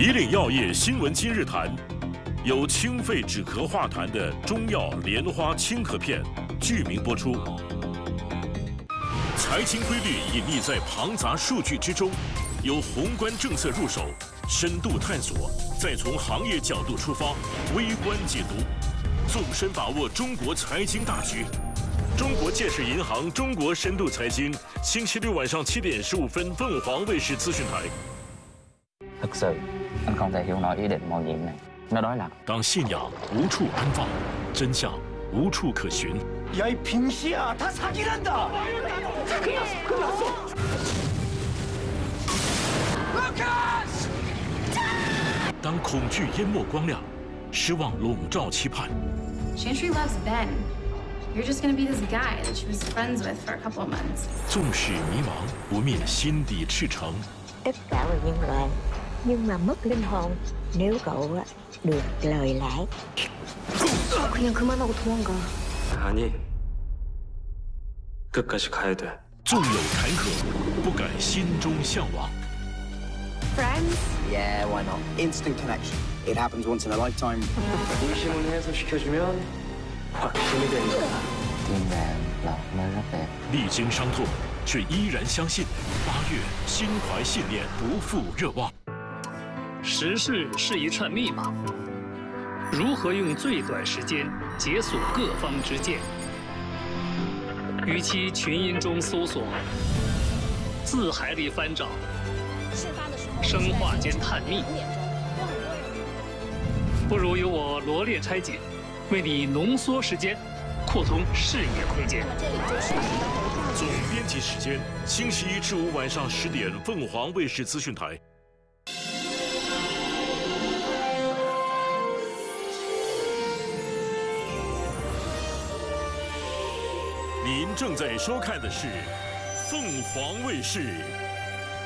以岭药业新闻今日谈，有清肺止咳化痰的中药莲花清咳片，剧名播出。财经规律隐匿在庞杂数据之中，由宏观政策入手，深度探索，再从行业角度出发，微观解读，纵深把握中国财经大局。中国建设银行中国深度财经，星期六晚上7點15分，凤凰衛視資訊台。 thực sự anh không thể hiểu nổi ý định mạo nhiệm này. Nó nói là 当信仰无处安放，真相无处可寻。 야, 이 빙시야, 다 사기란다. 끝났어. 当恐惧淹没光亮，失望笼罩期盼。 Chantry loves Ben. You're just gonna be this guy that she was friends with for a couple of months. 纵使迷茫，不灭心底赤诚。 Tất cả là nhân loại, nhưng mà mất linh hồn nếu cậu được lời lẽ. 그냥 그만하고 도망가. 아니, 끝까지 가야 돼. 纵有坎坷，不改心中向往。 Friends? Yeah, why not? Instant connection. It happens once in a lifetime. 의심을 해소시켜주면 확 힘이 되는 거야. thiên đàng là nơi rất đẹp. 历经伤痛，却依然相信8月心怀信念，不负热望。 时事是一串密码，如何用最短时间解锁各方之见？与其群音中搜索，字海里翻找，生化间探秘，不如由我罗列拆解，为你浓缩时间，扩通视野空间。 总编辑时间：星期1至5晚上10點，凤凰衛視資訊台。 您正在收看的是凤凰卫视